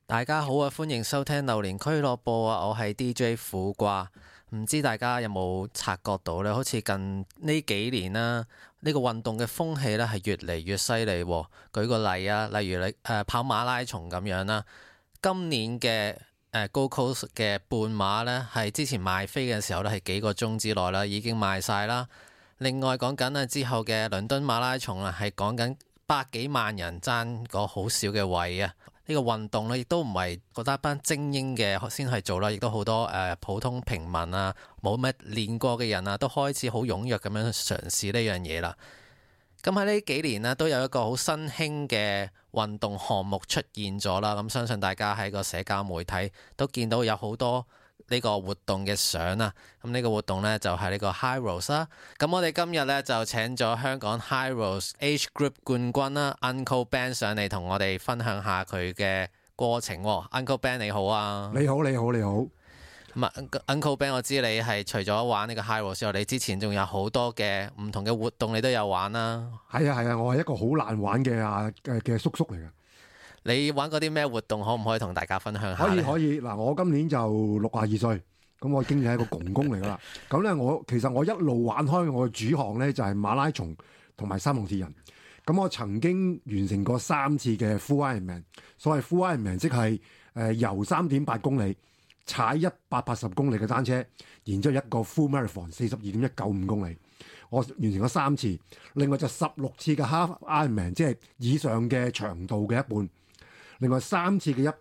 大家好啊，歡迎收聽榴蓮俱樂部啊，我係 DJ 苦瓜。唔知大家有冇察覺到呢？好似近呢幾年啦，呢個運動嘅風氣呢係越嚟越犀利喎。舉個例啊，例如你跑馬拉松咁樣啦，今年嘅Gold Coast 嘅半馬呢，係之前賣飛嘅時候呢，係幾個鐘之內啦已經賣晒啦。另外講緊啊之後嘅倫敦馬拉松啊，係講緊百幾萬人爭個好少嘅位啊！呢個運動咧，亦都唔係覺得一班精英嘅先去做啦，亦都好多普通平民啊，冇乜練過嘅人啊，都開始好踴躍咁樣嘗試呢樣嘢啦。咁喺呢幾年呢，都有一個好新興嘅運動項目出現咗啦。咁相信大家喺個社交媒體都見到有好多呢個活動嘅相啊。咁呢個活動呢，就係呢個 HYROX 啦。咁我哋今日呢，就請咗香港 HYROX Age Group 冠軍啦 Uncle Ben 上嚟同我哋分享下佢嘅過程。Uncle Ben 你好啊！ 你好，你好，你好。 咁啊，Uncle Ben 我知你係除咗玩呢個 HYROX 之外，你之前仲有好多嘅唔同嘅活動你都有玩啦。 係啊，我係一個好難玩嘅叔叔嚟嘅。 你玩過啲咩活動？可唔可以同大家分享下？ 可以。嗱，我今年就62歲，咁我已經係一個公公嚟噶啦。咁咧，其實我一路玩開我嘅主項咧就係馬拉松同埋三項鐵人。咁我曾經完成過3次嘅 Full Ironman。所謂 Full Ironman 即係游3.8公里，踩180公里嘅單車，然之後一個 Full Marathon 42.195公里。我完成咗3次，另外就16次嘅 Half Ironman， 即係以上嘅長度嘅一半。另外3次嘅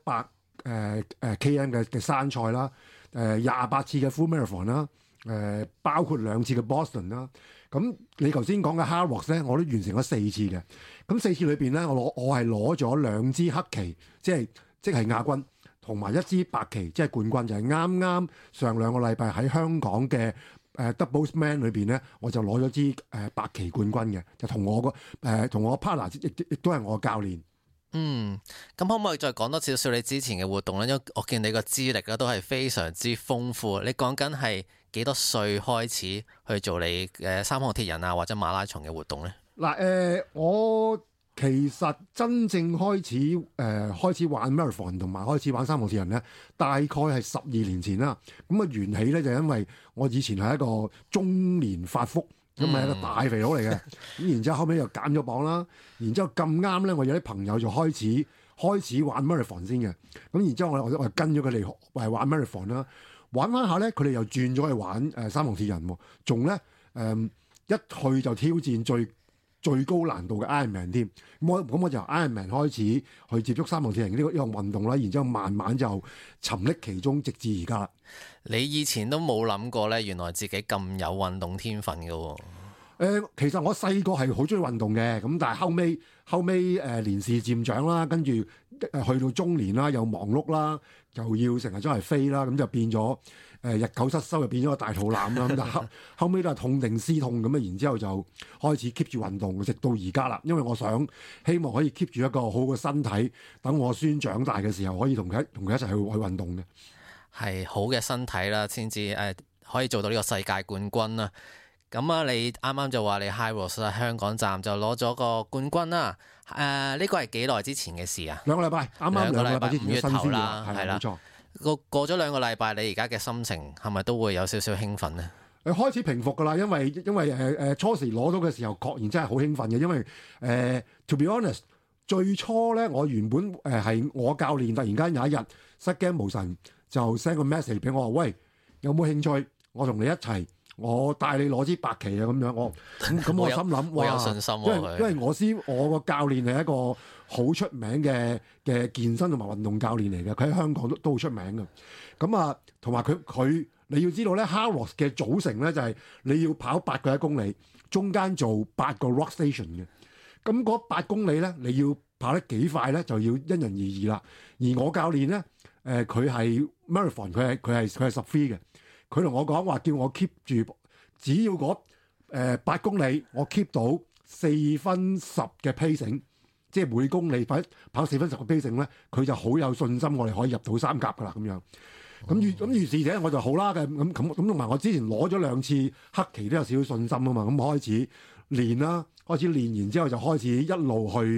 100km 嘅山賽啦，28次嘅 Full Marathon 啦，包括2次嘅 Boston 啦。咁你頭先講嘅 HYROX 咧，我都完成咗4次嘅。咁4次裏邊咧，我係攞咗2支黑旗，即係亞軍，同埋1支白旗，即係冠軍。就係啱啱上2個禮拜喺香港嘅Doubles Man 裏邊咧，我就攞咗支白旗冠軍嘅，就同我個partner 亦都係我嘅教練。 咁可唔可以再講多少少你之前嘅活動呢？因為我見你個資歷都係非常之豐富。你講緊係幾多歲開始去做你嘅三項鐵人啊或者馬拉松嘅活動呢？ 嗱，我其實真正開始玩 marathon 同埋開始玩三項鐵人咧，大概係12年前啦。咁啊緣起咧就因為我以前係一個中年發福。咁係一個大肥佬嚟嘅，咁然之後後尾又減咗磅啦，然之後咁啱咧，我有啲朋友就開始玩 marathon 先嘅，咁然之後我就跟咗佢哋玩 marathon 啦，玩翻下咧，佢哋又轉咗去玩三項鐵人喎，仲咧一去就挑戰最高難度嘅 Ironman 添，咁我就由 Ironman 開始去接觸三項鐵人呢個運動啦，然之後慢慢就沉溺其中，直至而家啦。 你以前都冇諗過咧，原來自己咁有運動天分㗎喎。 其實我細個係好中意運動嘅，咁但係後尾年事漸長啦，跟住去到中年啦，又忙碌啦，又要成日周圍飛啦，咁就變咗日久失修，就變咗個大肚腩啦。咁就後尾都係痛定思痛咁啊，然之後就開始 keep 住運動，直到而家啦。因為我希望可以 keep 住一個好嘅身體，等我孫長大嘅時候可以同佢一齊去運動嘅。 係好嘅身體啦，先至可以做到呢個世界冠軍啦。咁啊，你啱啱就話你 HYROX 啦，香港站就攞咗個冠軍啦。呢個係幾耐之前嘅事啊？2 個禮拜，啱啱2個禮拜之前 5月頭啦，係啦， 冇錯。 過咗2個禮拜，你而家嘅心情係咪都會有少少興奮呢？ 開始平復㗎啦，因為初時攞到嘅時候，確然真係好興奮嘅，因為to be honest， 最初咧我原本係我教練突然間有一日失驚無神就 send 個 message 俾我話，喂，有冇興趣？我同你一齊。我帶你攞支白旗啊！咁樣我心諗， 我有信心喎。 因為我個教練係一個好出名嘅健身同埋運動教練嚟嘅，佢喺香港都好出名嘅。咁啊，同埋佢你要知道咧 HYROX 嘅組成咧就係你要跑8個1公里，中間做8個 rock station 嘅。咁嗰8公里咧，你要跑得幾快咧，就要因人而異啦。而我教練咧，佢係 marathon， 佢係10 free 嘅。佢同我講話，叫我 keep 住，只要嗰8公里我 keep 到4分10嘅 pacing， 即係每公里跑4分10嘅 pacing 咧，佢就好有信心我哋可以入到3甲噶啦咁樣。咁於是者我就好啦嘅，咁同埋我之前攞咗2次黑旗都有少少信心啊嘛，咁開始練啦，開始練完之後就開始一路去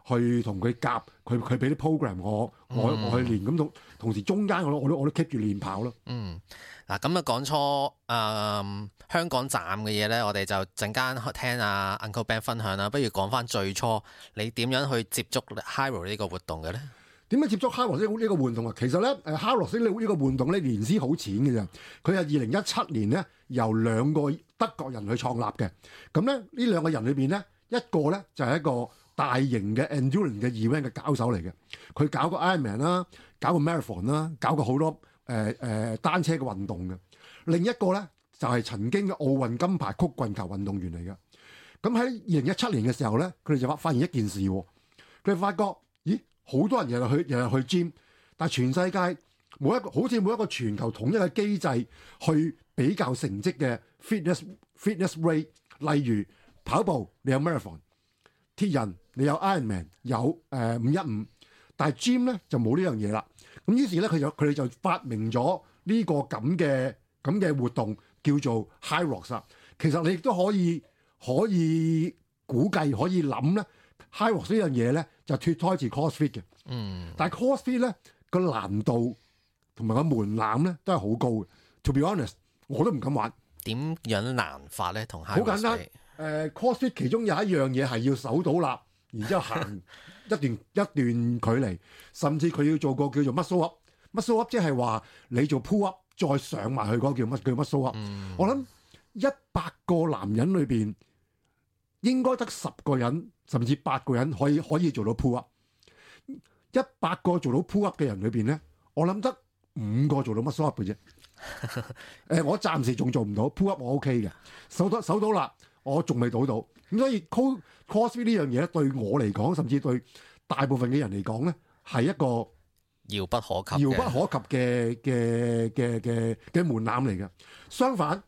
去同佢夾，佢俾啲 program 我去練，咁同時中間我都 keep 住練跑咯。 嗱咁啊講初香港站嘅嘢咧，我哋就陣間聽阿 Uncle Ben 分享啦。不如講翻最初你點樣去接觸 Hyrox 呢個活動嘅咧？ 點樣接觸 Hyrox 呢個活動啊？其實咧，Hyrox 呢個活動咧年資好淺嘅咋。佢係2017年咧由兩個德國人去創立嘅。咁咧呢兩個人裏邊咧，一個咧就係一個大型嘅 endurance 嘅 event 嘅搞手嚟嘅。佢搞過 Ironman 啦，搞過 marathon 啦，搞過好多單車嘅運動嘅。另一個咧就係曾經嘅奧運金牌曲棍球運動員嚟嘅。咁喺2017年嘅時候咧，佢哋就發現一件事，佢哋發覺咦？好多人日日去 gym， 但係全世界好似冇一個全球統一嘅機制去比較成績嘅 fitness rate。例如跑步你有 marathon， 鐵人你有 Ironman 有515，但係 gym 咧就冇呢樣嘢啦。咁於是咧佢哋就發明咗呢個咁嘅活動叫做 Hyrox。其實你亦都可以估計可以諗咧。Hyrox 呢樣嘢咧就脫胎自 CrossFit 嘅，但係 CrossFit 咧個難度同埋個門檻咧都係好高嘅。To be honest， 我都唔敢玩。 點樣難法咧？同 Hyrox 好簡單，CrossFit 其中有一樣嘢係要手倒立，然之後行一段距離，甚至佢要做個叫做 muscle up。muscle up 即係話你做 pull up 再上埋去嗰個叫 muscle up。我諗100個男人裏邊應該得10個人。甚至8個人可以做到 pull up，100個做到 pull up 嘅人裏邊咧，我諗得5個做到 muscle up 嘅啫。我暫時仲做唔到 pull up，我 OK 嘅，手倒立我仲未倒到。咁所以 CrossFit 呢樣嘢對我嚟講，甚至對大部分嘅人嚟講咧，係一個遙不可及嘅門檻嚟嘅。相反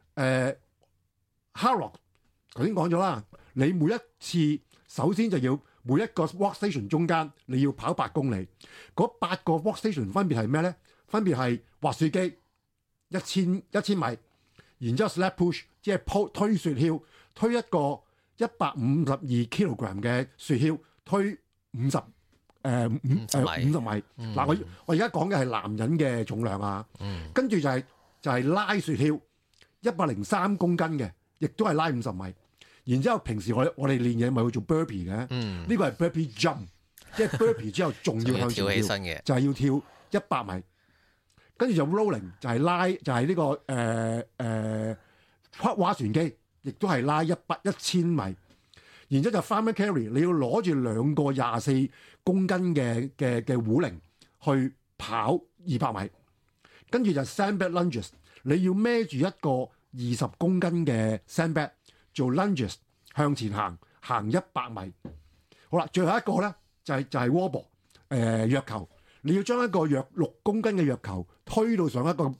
，Hyrox 頭先講咗啦，你每一次首先就要每一個 workstation 中間你要跑8公里，嗰8個 workstation 分別係咩咧？分別係滑雪機1000米，然之後 sled push 即係推雪橇，推一個152 kilogram 嘅雪橇，推50米。嗱，我而家講嘅係男人嘅重量啊。跟住就係拉雪橇103公斤嘅，亦都係拉50米。然之後，平時我哋練嘢咪會做 burpee 嘅，呢個係 burpee jump， 即係 burpee 之後仲要向前跳起身嘅， 就係要跳100米。跟住就 rolling 就係拉，就係呢個划船機，亦都係拉1000米。然之後就 farmer carry， 你要攞住2個24公斤嘅壺鈴去跑200米。跟住就 sandbag lunges， 你要孭住一個20公斤嘅 sandbag。做 lunges 向前行100米，好啦，最後一個咧就係 wobble 躍球，你要將一個約6公斤嘅躍球推到上一個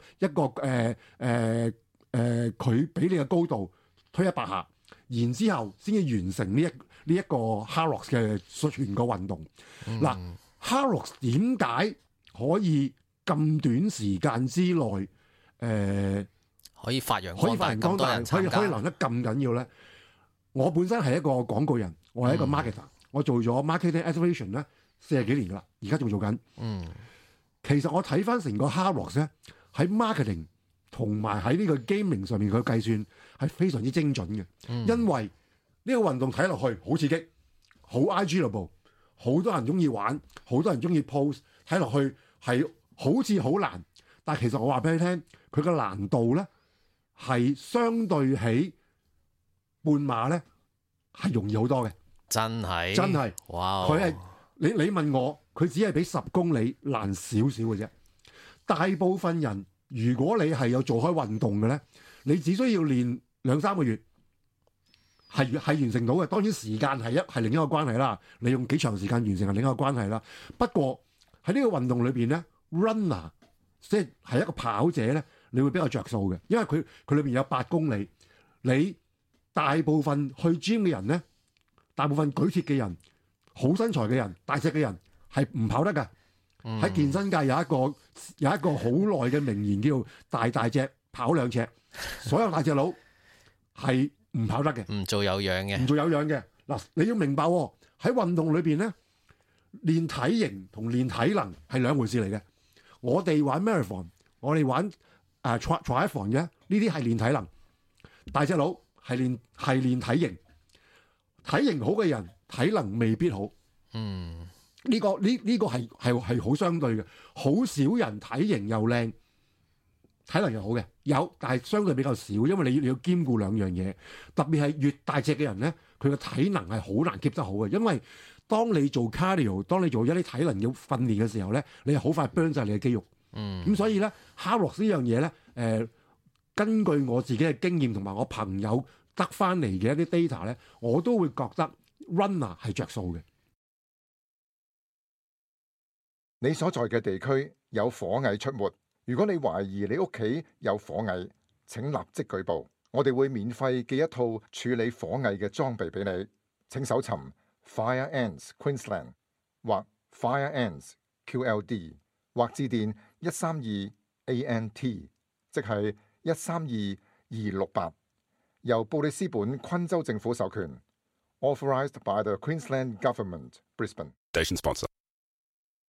佢俾你嘅高度，推100下，然之後先至完成呢一個 Hyrox 嘅全個運動。嗱，Hyrox 點解可以咁短時間之內可以發揚光大，咁多人參加， 可以留得咁緊要咧？我本身係一個廣告人，我係一個 marketer，我做咗 marketing activation 咧40幾年噶啦，而家仲做緊。其實我睇翻成個 Hyrox 咧，喺 marketing 同埋喺呢個 gaming 上面佢計算係非常之精準嘅。因為呢個運動睇落去好刺激，好 IGable， 好多人中意玩，好多人中意 post， 睇落去係好似好難，但係其實我話俾你聽，佢嘅難度咧係相對起半馬咧係容易好多嘅。真係， 哇！ 佢係你問我，佢只係比10公里難少少嘅啫。大部分人如果你係有做開運動嘅咧，你只需要練2-3個月係完成到嘅。當然時間係另一個關係啦，你用幾長時間完成係另一個關係啦。不過喺呢個運動裏邊咧 ，runner 即係一個跑者咧，你會比較着數嘅，因為佢裏邊有8公里。你大部分去 gym 嘅人咧，大部分舉鐵嘅人、好身材嘅人、大隻嘅人係唔跑得㗎。喺健身界有一個好耐嘅名言叫大隻跑2尺，所有大隻佬係唔跑得嘅， 唔做有氧嘅。 嗱，你要明白喎喺運動裏邊咧，練體型同練體能係兩回事嚟嘅。我哋玩 marathon， 我哋玩triathlon 嘅呢啲係練體能，大隻佬係練體型。體型好嘅人體能未必好。呢個係好相對嘅，好少人體型又靚，體能又好嘅，有，但係相對比較少，因為你要兼顧兩樣嘢。特別係越大隻嘅人咧，佢嘅體能係好難 keep 得好嘅，因為當你做 cardio， 當你做一啲體能要訓練嘅時候咧，你係好快 burn 晒你嘅肌肉。咁所以咧，Harrox 呢樣嘢咧，根據我自己嘅經驗同埋我朋友得翻嚟嘅一啲 data 咧，我都會覺得 runner 係着數嘅。 你所在嘅地區有火蟻出沒，如果你懷疑你屋企有火蟻，請立即舉報，我哋會免費寄一套處理火蟻嘅裝備俾你。請搜尋 Fire Ants Queensland 或 Fire Ants QLD 或致電132 ANT， 即係132-268，由布里斯本昆州政府授權 ，Authorized by the Queensland Government, Brisbane. Station sponsor.